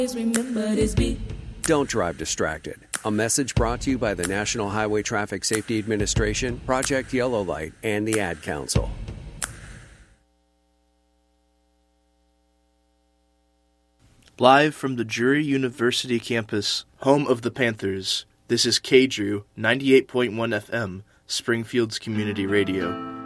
Remember this beat. Don't drive distracted. A message brought to you by the National Highway Traffic Safety Administration, Project Yellow Light, and the Ad Council. Live from the Drury University campus, home of the Panthers, this is KDRU 98.1 FM, Springfield's community radio.